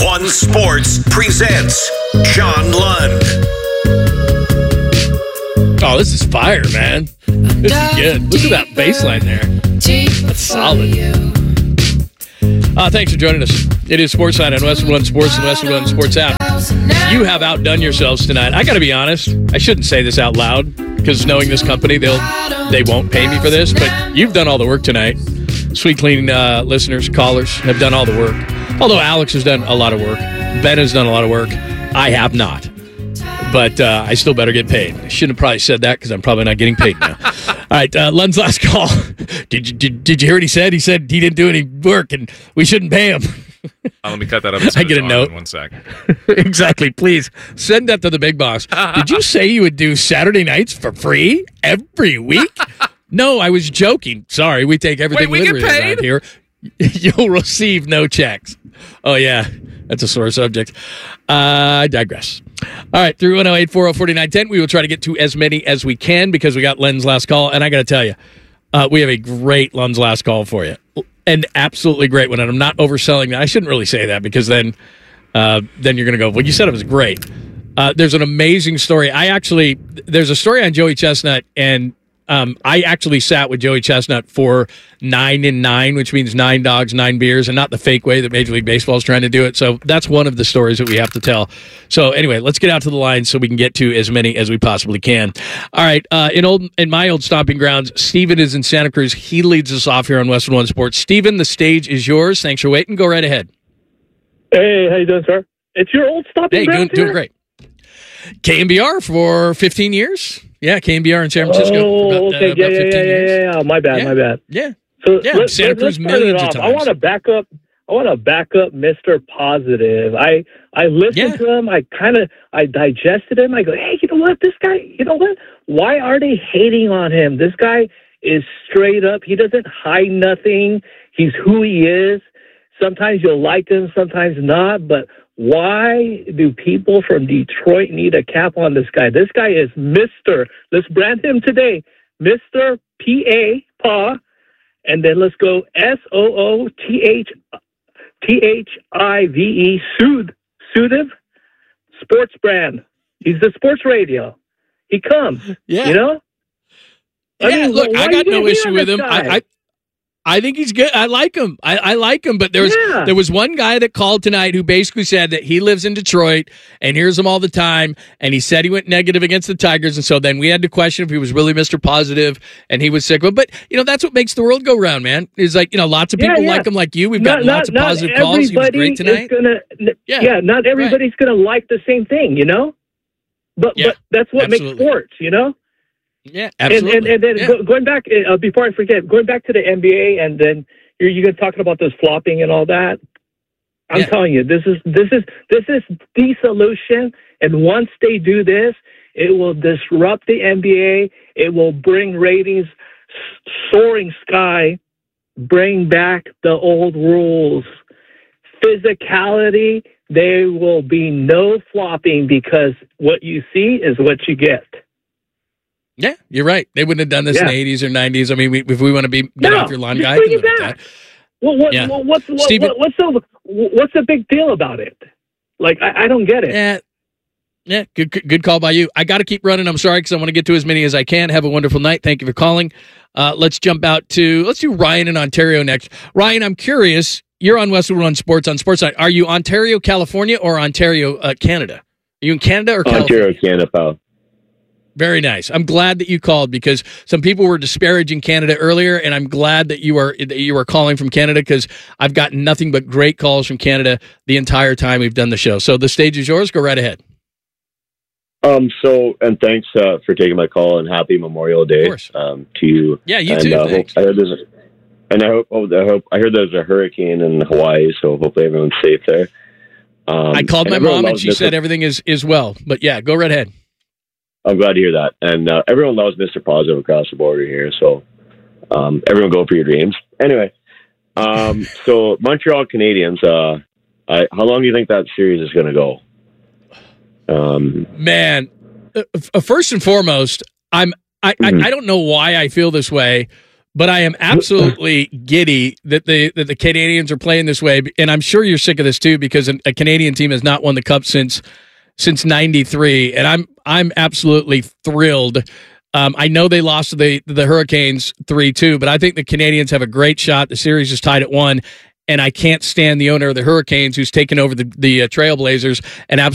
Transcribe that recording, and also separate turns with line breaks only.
One Sports presents John Lund.
Oh, this is fire, man. This is good. Look at that bass line there. That's solid. Thanks for joining us. It is Sports Night on Westwood One Sports and Westwood One Sports app. You have outdone yourselves tonight. I got to be honest. I shouldn't say this out loud because knowing this company, they won't pay me for this. But you've done all the work tonight. Sweet Clean listeners, callers have done all the work. Although Alex has done a lot of work. Ben has done a lot of work. I have not. But I still better get paid. I shouldn't have probably said that because I'm probably not getting paid now. All right, Lund's last call. Did you hear what he said? He said he didn't do any work and we shouldn't pay him.
Let me cut that up.
I get a note.
In 1 sec.
Exactly. Please send that to the big boss. Did you say you would do Saturday nights for free every week? No, I was joking. Sorry, we take everything literally around here. You'll receive no checks. Oh, yeah. That's a sore subject. I digress. All right, 310-840-4910. We will try to get to as many as we can because we got Len's last call. And I got to tell you, we have a great Len's last call for you. An absolutely great one. And I'm not overselling that. I shouldn't really say that because then you're going to go, well, you said it was great. There's an amazing story. There's a story on Joey Chestnut, and I actually sat with Joey Chestnut for 9 and 9, which means 9 dogs, 9 beers, and not the fake way that Major League Baseball is trying to do it. So that's one of the stories that we have to tell. So anyway, let's get out to the line so we can get to as many as we possibly can. All right, in my old stomping grounds, Steven is in Santa Cruz. He leads us off here on Westwood One Sports. Steven, the stage is yours. Thanks for waiting. Go right ahead.
Hey, how you doing, sir? It's your old stomping grounds.
Doing great. KMBR for 15 years. Yeah, KMBR in San Francisco.
Oh, okay. Yeah. My bad.
Yeah.
So
Santa Cruz millions of times.
I want to back up Mr. Positive. I listened to him. I digested him. I go, hey, you know what? This guy, you know what? Why are they hating on him? This guy is straight up. He doesn't hide nothing. He's who he is. Sometimes you'll like him, sometimes not, but why do people from Detroit need a cap on this guy? This guy is Mr. Let's brand him today. Mr. P.A. Pa. And then let's go SOOTHIVE. Soothive. Sports brand. He's the sports radio. He comes.
Yeah.
You know?
Yeah, look, I got no issue with him. I think he's good. I like him. I like him. But there was one guy that called tonight who basically said that he lives in Detroit and hears him all the time. And he said he went negative against the Tigers. And so then we had to question if he was really Mr. Positive and he was sick of it. But, that's what makes the world go round, man. It's like, lots of people like him like you. We've got lots of positive calls. He was great tonight.
Not everybody's going to like the same thing, But that's what makes sports,
Yeah, absolutely.
And then going back, before I forget, going back to the NBA, and then you're talking about this flopping and all that. I'm telling you, this is the solution. And once they do this, it will disrupt the NBA. It will bring ratings soaring sky. Bring back the old rules, physicality. There will be no flopping because what you see is what you get.
Yeah, you're right. They wouldn't have done this in the 80s or 90s. I mean, if we want to get off your lawn, guy,
bring it back. What's the big deal about it? Like, I don't get it.
Yeah. Good call by you. I got to keep running. I'm sorry because I want to get to as many as I can. Have a wonderful night. Thank you for calling. Let's do Ryan in Ontario next. Ryan, I'm curious. You're on Westwood One Sports on Sportside. Are you Ontario, California, or Ontario, Canada? Are you in Canada or California?
Ontario, Canada, pal.
Very nice. I'm glad that you called because some people were disparaging Canada earlier, and I'm glad that you are calling from Canada because I've gotten nothing but great calls from Canada the entire time we've done the show. So the stage is yours. Go right ahead.
And thanks for taking my call and happy Memorial Day to you.
Yeah, you too. Thanks.
I heard there's a hurricane in Hawaii, so hopefully everyone's safe there.
I called my mom and she said everything is well. But yeah, go right ahead.
I'm glad to hear that. And everyone loves Mr. Positive across the border here. So everyone go for your dreams. Anyway, so Montreal Canadiens, how long do you think that series is going to go?
Man, first and foremost, I don't know why I feel this way, But I am absolutely giddy that the Canadians are playing this way, and I'm sure you're sick of this too, because a Canadian team has not won the Cup since '93, and I'm absolutely thrilled. I know they lost to the Hurricanes 3-2, but I think the Canadians have a great shot. The series is tied at 1, and I can't stand the owner of the Hurricanes, who's taken over the Trailblazers and